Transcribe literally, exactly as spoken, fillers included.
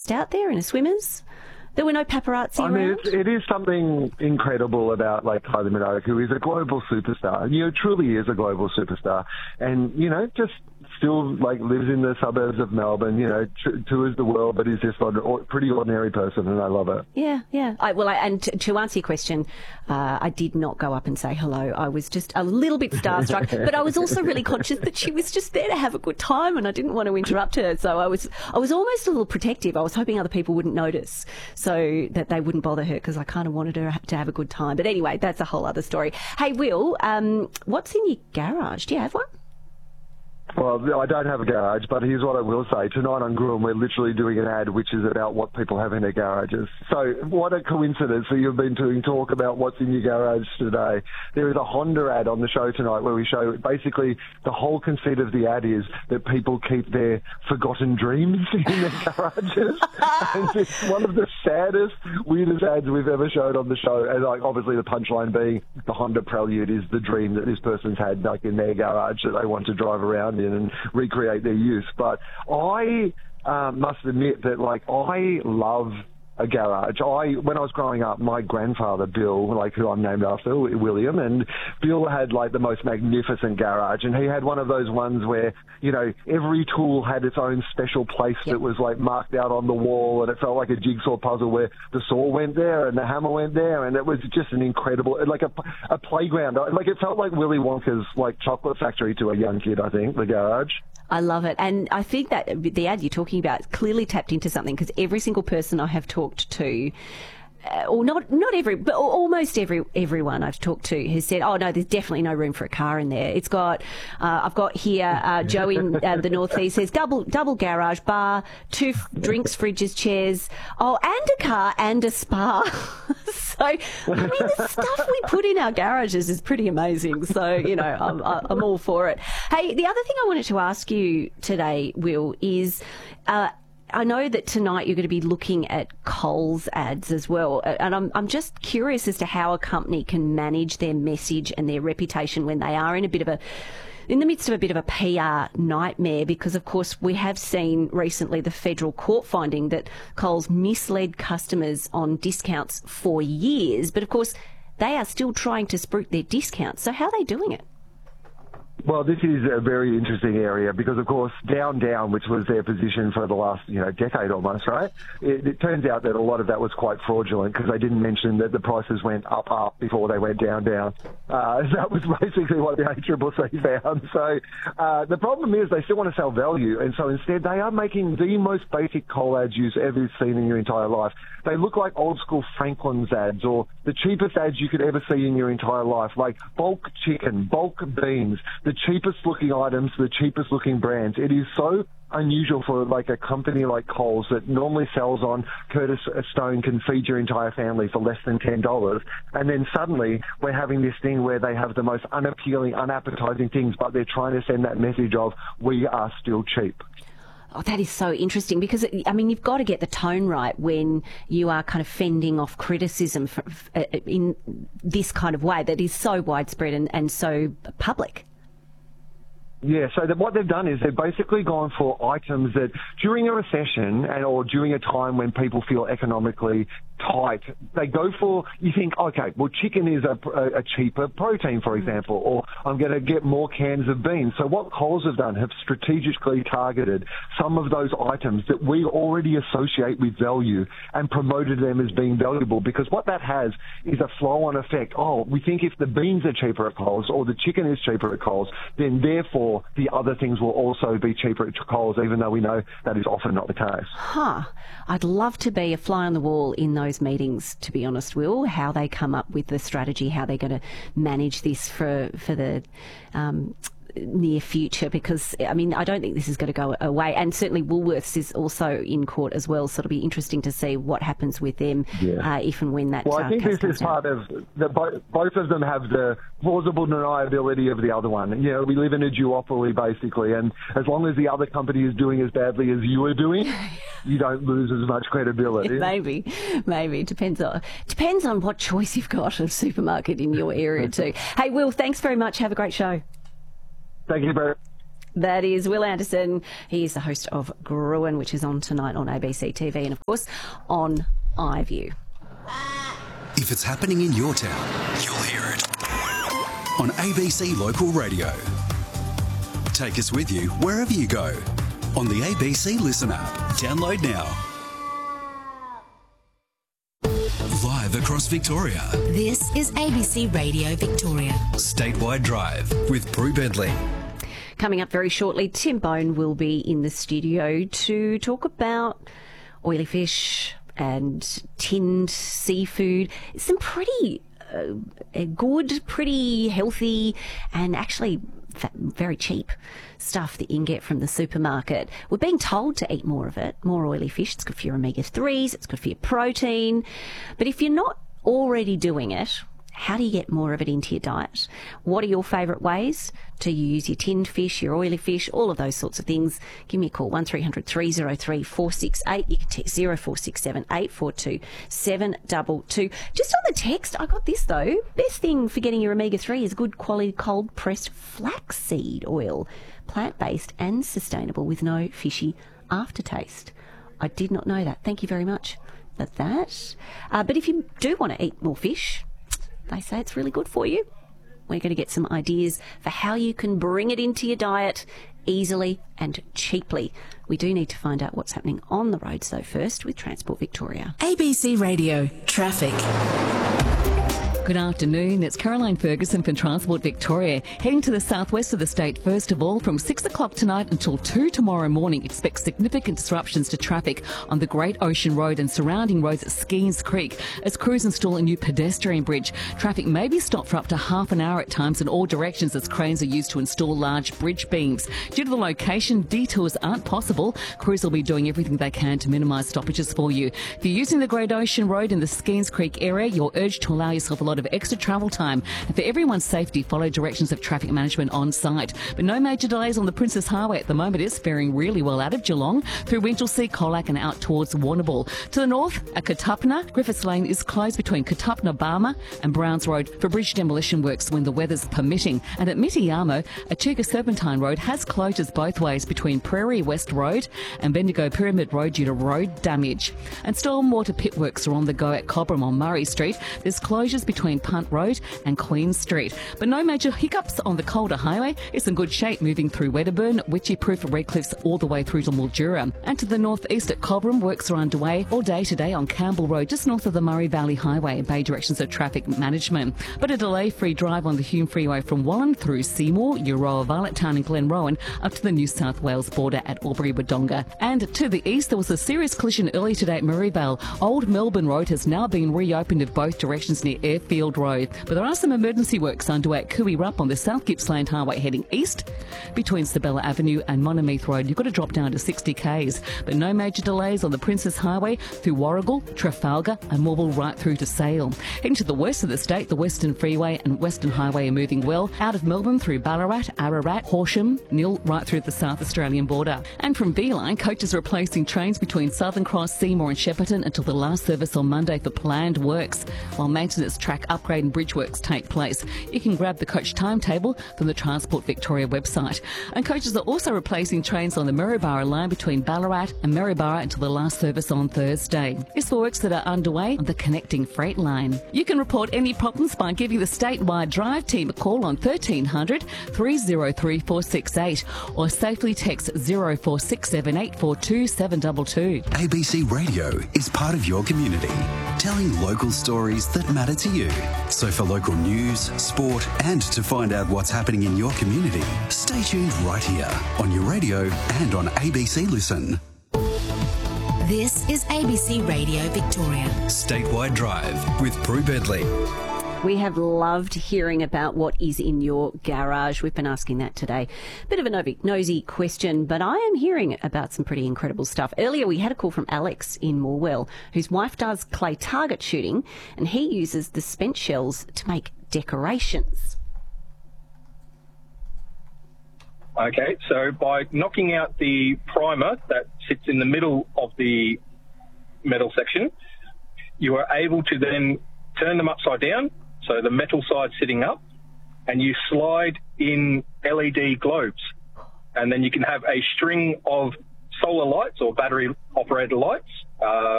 dressed out there in a swimmers. There were no paparazzi I mean, around. it's, it is something incredible about like Kylie Minogue, who is a global superstar. You know, truly is a global superstar, and you know, just still like lives in the suburbs of Melbourne. You know, t- tours the world, but is just a or, pretty ordinary person, and I love it. Yeah, yeah. I, well, I, and to, to answer your question, uh, I did not go up and say hello. I was just a little bit starstruck, but I was also really conscious that she was just there to have a good time, and I didn't want to interrupt her. So I was, I was almost a little protective. I was hoping other people wouldn't notice, so that they wouldn't bother her, because I kind of wanted her to have a good time. But anyway, that's a whole other story. Hey, Will, um, what's in your garage? Do you have one? Well, I don't have a garage, but here's what I will say. Tonight on Gruen, we're literally doing an ad which is about what people have in their garages. So what a coincidence that you've been doing talk about what's in your garage today. There is a Honda ad on the show tonight where we show basically the whole conceit of the ad is that people keep their forgotten dreams in their garages. And it's one of the saddest, weirdest ads we've ever showed on the show. And like obviously the punchline being the Honda Prelude is the dream that this person's had like in their garage that they want to drive around in and recreate their use. But I uh, must admit that, like, I love a garage. I, when I was growing up, my grandfather, Bill, like who I'm named after, William, and Bill had like the most magnificent garage, and he had one of those ones where, you know, every tool had its own special place yep. that was like marked out on the wall, and it felt like a jigsaw puzzle where the saw went there and the hammer went there, and it was just an incredible, like a, a playground. Like it felt like Willy Wonka's like chocolate factory to a young kid, I think, the garage. I love it. And I think that the ad you're talking about clearly tapped into something, because every single person I have talked to, uh, or not not every, but almost every everyone I've talked to has said, oh, no, there's definitely no room for a car in there. It's got, uh, I've got here, uh, Joe in uh, the northeast says double double garage, bar, two f- drinks, fridges, chairs, oh, and a car and a spa. So, I mean, the stuff we put in our garages is pretty amazing. So, you know, I'm, I'm all for it. Hey, the other thing I wanted to ask you today, Will, is uh, I know that tonight you're going to be looking at Coles ads as well. And I'm, I'm just curious as to how a company can manage their message and their reputation when they are in a bit of a in the midst of a bit of a P R nightmare, because, of course, we have seen recently the federal court finding that Coles misled customers on discounts for years. But, of course, they are still trying to spruik their discounts. So how are they doing it? Well, this is a very interesting area because, of course, Down Down, which was their position for the last, you know, decade almost, right? It, it turns out that a lot of that was quite fraudulent because they didn't mention that the prices went up, up before they went down, down. Uh, that was basically what the A C C C found. So uh, the problem is they still want to sell value, and so instead they are making the most basic coal ads you've ever seen in your entire life. They look like old-school Franklin's ads or the cheapest ads you could ever see in your entire life, like bulk chicken, bulk beans, the cheapest-looking items, the cheapest-looking brands. It is so unusual for like a company like Coles that normally sells on Curtis Stone can feed your entire family for less than ten dollars, and then suddenly we're having this thing where they have the most unappealing, unappetizing things, but they're trying to send that message of we are still cheap. Oh, that is so interesting because, I mean, you've got to get the tone right when you are kind of fending off criticism for, uh, in this kind of way that is so widespread and, and so public. Yeah, so that what they've done is they've basically gone for items that during a recession and or during a time when people feel economically tight, they go for, you think, okay, well, chicken is a, a cheaper protein, for example, or I'm going to get more cans of beans. So what Coles have done, have strategically targeted some of those items that we already associate with value and promoted them as being valuable, because what that has is a flow-on effect. Oh, we think if the beans are cheaper at Coles or the chicken is cheaper at Coles, then therefore the other things will also be cheaper at Coles, even though we know that is often not the case. Huh. I'd love to be a fly on the wall in those meetings, to be honest, Will, how they come up with the strategy, how they're going to manage this for, for the um, near future, because, I mean, I don't think this is going to go away. And certainly Woolworths is also in court as well, so it'll be interesting to see what happens with them yeah. uh, if and when that Well, I think uh, this is part of, the, both of them have the plausible deniability of the other one. You know, we live in a duopoly, basically, and as long as the other company is doing as badly as you are doing, you don't lose as much credibility. Maybe, maybe. Depends on, depends on what choice you've got of supermarket in your area too. Hey, Will, thanks very much. Have a great show. Thank you, Barry. That is Will Anderson. He is the host of Gruen, which is on tonight on A B C T V and, of course, on iView. If it's happening in your town, you'll hear it on A B C Local Radio. Take us with you wherever you go on the A B C Listen app. Download now. Live across Victoria. This is A B C Radio Victoria. Statewide Drive with Prue Bentley. Coming up very shortly, Tim Bone will be in the studio to talk about oily fish and tinned seafood. Some pretty uh, good, pretty healthy and actually very cheap stuff that you can get from the supermarket. We're being told to eat more of it, more oily fish. It's good for your omega threes, it's good for your protein. But if you're not already doing it, how do you get more of it into your diet? What are your favourite ways to use your tinned fish, your oily fish, all of those sorts of things? Give me a call, one three hundred three oh three four six eight. You can text zero four six seven eight four two seven two two. Just on the text, I got this though. Best thing for getting your omega three is good quality cold pressed flaxseed oil. Plant-based and sustainable with no fishy aftertaste. I did not know that. Thank you very much for that. Uh, but if you do want to eat more fish, they say it's really good for you. We're going to get some ideas for how you can bring it into your diet easily and cheaply. We do need to find out what's happening on the roads, though, first with Transport Victoria. A B C Radio Traffic. Good afternoon, it's Caroline Ferguson from Transport Victoria. Heading to the southwest of the state, first of all, from six o'clock tonight until two tomorrow morning, expect significant disruptions to traffic on the Great Ocean Road and surrounding roads at Skeens Creek as crews install a new pedestrian bridge. Traffic may be stopped for up to half an hour at times in all directions as cranes are used to install large bridge beams. Due to the location, detours aren't possible. Crews will be doing everything they can to minimise stoppages for you. If you're using the Great Ocean Road in the Skeens Creek area, you're urged to allow yourself a lot of extra travel time. And for everyone's safety, follow directions of traffic management on site. But no major delays on the Princess Highway at the moment. It's faring really well out of Geelong through Winchelsea, Colac and out towards Warrnambool. To the north, at Katupna, Griffiths Lane is closed between Katupna Barmer and Browns Road for bridge demolition works when the weather's permitting. And at Mitiyamo, Echuca Serpentine Road has closures both ways between Prairie West Road and Bendigo Pyramid Road due to road damage. And stormwater pit works are on the go at Cobram on Murray Street. There's closures between Punt Road and Queen Street. But no major hiccups on the Calder Highway. It's in good shape moving through Wedderburn, Witchyproof, Redcliffs all the way through to Mildura. And to the northeast at Cobram, works are underway all day today on Campbell Road, just north of the Murray Valley Highway. Obey directions of traffic management. But a delay-free drive on the Hume Freeway from Wallan through Seymour, Euroa, Violettown and Glenrowan up to the New South Wales border at Albury-Wodonga. And to the east, there was a serious collision early today at Maryvale. Old Melbourne Road has now been reopened in both directions near Airfield Road. But there are some emergency works underway at Cooey Rup on the South Gippsland Highway heading east between Sabella Avenue and Monomeath Road. You've got to drop down to sixty kays. But no major delays on the Princess Highway through Warrigal, Trafalgar and Morwell right through to Sale. Heading to the west of the state, the Western Freeway and Western Highway are moving well. Out of Melbourne through Ballarat, Ararat, Horsham, Nil right through the South Australian border. And from V-Line, coaches are replacing trains between Southern Cross, Seymour and Shepparton until the last service on Monday for planned works, while maintenance, track upgrade and bridge works take place. You can grab the coach timetable from the Transport Victoria website. And coaches are also replacing trains on the Maryborough line between Ballarat and Maryborough until the last service on Thursday. It's for works that are underway on the connecting freight line. You can report any problems by giving the statewide drive team a call on thirteen hundred three oh three four six eight or safely text zero four six seven eight four two seven two two. A B C Radio is part of your community, telling local stories that matter to you. So for local news, sport and to find out what's happening in your community, stay tuned right here on your radio and on A B C Listen. This is A B C Radio Victoria. Statewide Drive with Prue Bentley. We have loved hearing about what is in your garage. We've been asking that today. Bit of a nosy question, but I am hearing about some pretty incredible stuff. Earlier we had a call from Alex in Morwell, whose wife does clay target shooting, and he uses the spent shells to make decorations. Okay, so by knocking out the primer that sits in the middle of the metal section, you are able to then turn them upside down, so the metal side sitting up, and you slide in L E D globes and then you can have a string of solar lights or battery operated lights. Uh,